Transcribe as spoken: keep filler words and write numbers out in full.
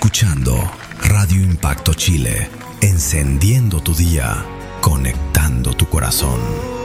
escuchando Radio Impacto Chile, encendiendo tu día, conectando tu corazón.